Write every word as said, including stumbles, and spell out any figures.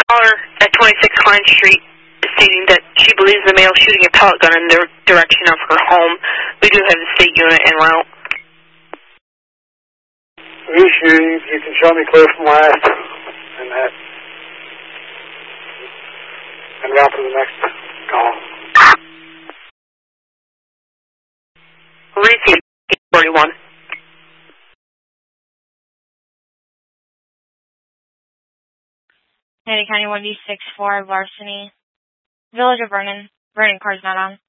Caller at twenty-six Klein Street is stating that she believes the male shooting a pellet gun in the direction of her home. We do have the state unit en route. Issue, you can show me clear from last, and that, and route to the next call. Receive eight forty-one. Navy County one D six four, Varsity. Village of Vernon. Vernon car's not on.